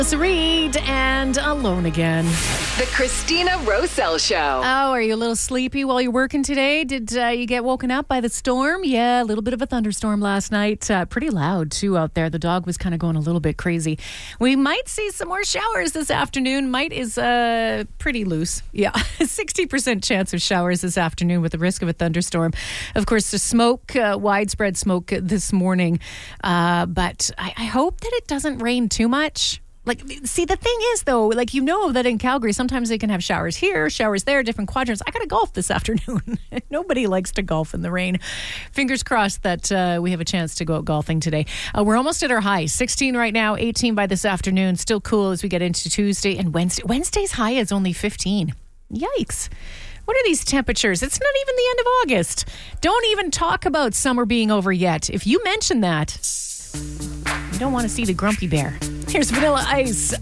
Reed and Alone Again. The Christina Roselle Show. Oh, are you a little sleepy while you're working today? Did you get woken up by the storm? Yeah, a little bit of a thunderstorm last night. Pretty loud, too, out there. The dog was kind of going a little bit crazy. We might see some more showers this afternoon. Might is pretty loose. Yeah, 60% chance of showers this afternoon with the risk of a thunderstorm. Of course, the smoke, widespread smoke this morning. But I hope that it doesn't rain too much. See, the thing is, though, that in Calgary, sometimes they can have showers here, showers there, different quadrants. I got to golf this afternoon. Nobody likes to golf in the rain. Fingers crossed that we have a chance to go out golfing today. We're almost at our high. 16 right now, 18 by this afternoon. Still cool as we get into Tuesday and Wednesday. Wednesday's high is only 15. Yikes. What are these temperatures? It's not even the end of August. Don't even talk about summer being over yet. If you mention that, you don't want to see the grumpy bear. Here's Vanilla Ice.